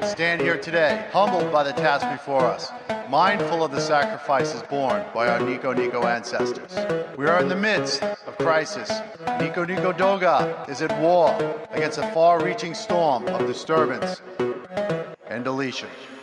stand here today, humbled by the task before us, mindful of the sacrifices borne by our Nico Nico ancestors. We are in the midst of crisis. Nico Nico Doga is at war against a far-reaching storm of disturbance and deletion.